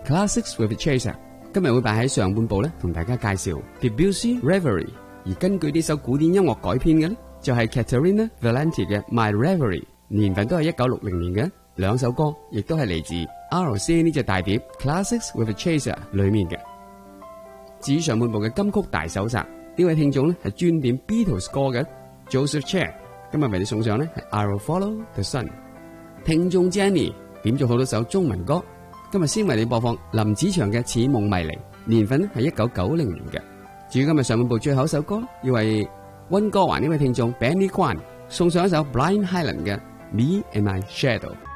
Classics with a Chaser。今日會擺喺上半部咧，同大家介紹 Debussy Reverie， 而根據呢首古典音樂改編嘅咧，就係 Caterina Valenti 嘅 My Reverie， 年份都係1960年嘅。兩首歌亦都係嚟自 RCA 呢隻大碟 Classics with a Chaser 裏面嘅。至於上半部嘅金曲大搜集，呢位聽眾咧係專點 Beatles 歌嘅 Joseph Chair， 今日為你送上咧係 I Will Follow the Sun。聽眾 Jenny 點咗好多首中文歌，今日先為你播放林子祥嘅《似夢迷離》，年份係1990年嘅。至於今日上半部最後一首歌，要為溫哥華呢位聽眾 Benny Kwan 送上一首 Blind Highland 嘅 Me and My Shadow。